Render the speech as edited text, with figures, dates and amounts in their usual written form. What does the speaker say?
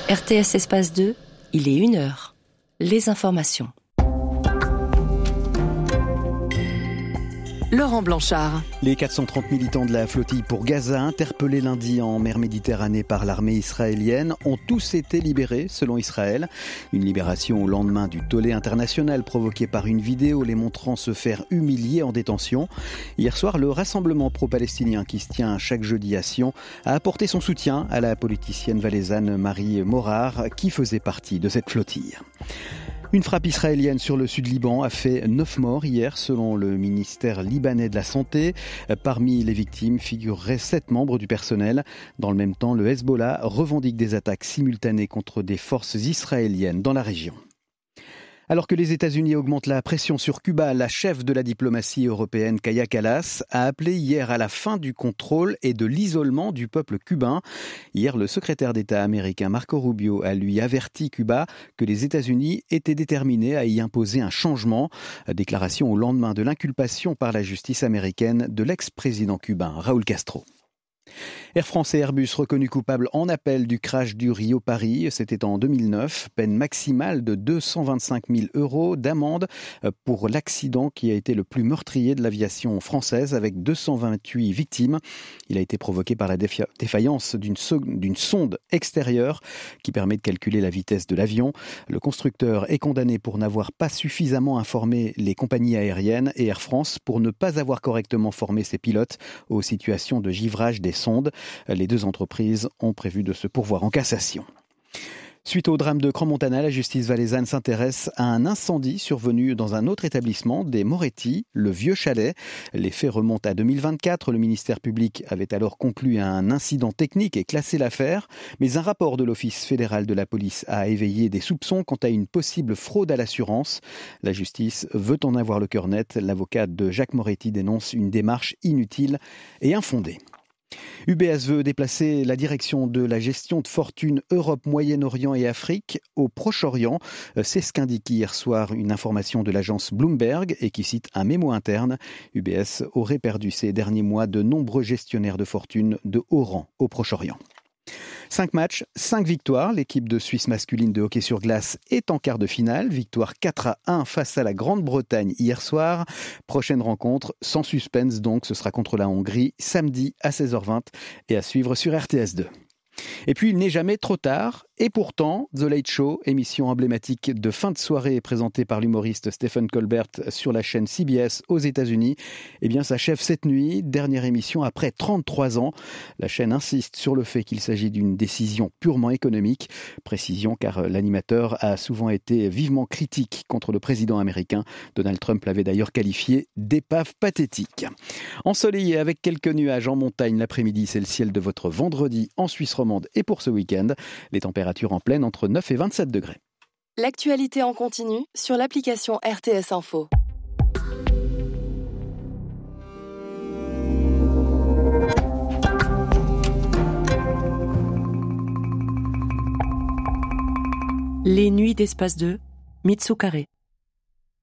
RTS Espace 2, il est 1h. Les informations. Laurent Blanchard. Les 430 militants de la flottille pour Gaza, interpellés lundi en mer Méditerranée par l'armée israélienne, ont tous été libérés, selon Israël. Une libération au lendemain du tollé international provoqué par une vidéo les montrant se faire humilier en détention. Hier soir, le rassemblement pro-palestinien qui se tient chaque jeudi à Sion a apporté son soutien à la politicienne valaisanne Marie Morard, qui faisait partie de cette flottille. Une frappe israélienne sur le sud Liban a fait 9 morts hier, selon le ministère libanais de la Santé. Parmi les victimes figureraient 7 membres du personnel. Dans le même temps, le Hezbollah revendique des attaques simultanées contre des forces israéliennes dans la région. Alors que les États-Unis augmentent la pression sur Cuba, la chef de la diplomatie européenne, Kaja Kallas, a appelé hier à la fin du contrôle et de l'isolement du peuple cubain. Hier, le secrétaire d'État américain Marco Rubio a lui averti Cuba que les États-Unis étaient déterminés à y imposer un changement. Déclaration au lendemain de l'inculpation par la justice américaine de l'ex-président cubain Raúl Castro. Air France et Airbus reconnus coupables en appel du crash du Rio-Paris. C'était en 2009. Peine maximale de 225 000 € d'amende pour l'accident qui a été le plus meurtrier de l'aviation française avec 228 victimes. Il a été provoqué par la défaillance d'une sonde extérieure qui permet de calculer la vitesse de l'avion. Le constructeur est condamné pour n'avoir pas suffisamment informé les compagnies aériennes et Air France pour ne pas avoir correctement formé ses pilotes aux situations de givrage des sondes. Les deux entreprises ont prévu de se pourvoir en cassation. Suite au drame de Crans-Montana, la justice valaisanne s'intéresse à un incendie survenu dans un autre établissement des Moretti, le Vieux Chalet. Les faits remontent à 2024. Le ministère public avait alors conclu à un incident technique et classé l'affaire. Mais un rapport de l'Office fédéral de la police a éveillé des soupçons quant à une possible fraude à l'assurance. La justice veut en avoir le cœur net. L'avocat de Jacques Moretti dénonce une démarche inutile et infondée. UBS veut déplacer la direction de la gestion de fortune Europe, Moyen-Orient et Afrique au Proche-Orient. C'est ce qu'indique hier soir une information de l'agence Bloomberg et qui cite un mémo interne. UBS aurait perdu ces derniers mois de nombreux gestionnaires de fortune de haut rang au Proche-Orient. 5 matchs, 5 victoires. L'équipe de Suisse masculine de hockey sur glace est en quart de finale. Victoire 4-1 face à la Grande-Bretagne hier soir. Prochaine rencontre, sans suspense donc, ce sera contre la Hongrie samedi à 16h20 et à suivre sur RTS2. Et puis il n'est jamais trop tard, et pourtant The Late Show, émission emblématique de fin de soirée présentée par l'humoriste Stephen Colbert sur la chaîne CBS aux États-Unis, s'achève cette nuit, dernière émission après 33 ans. La chaîne insiste sur le fait qu'il s'agit d'une décision purement économique. Précision car l'animateur a souvent été vivement critique contre le président américain. Donald Trump l'avait d'ailleurs qualifié d'épave pathétique. Ensoleillé avec quelques nuages en montagne l'après-midi, c'est le ciel de votre vendredi en Suisse romande et pour ce week-end, les températures en pleine entre 9 et 27 degrés. L'actualité en continu sur l'application RTS Info. Les nuits d'Espace 2, Mitsu Carré.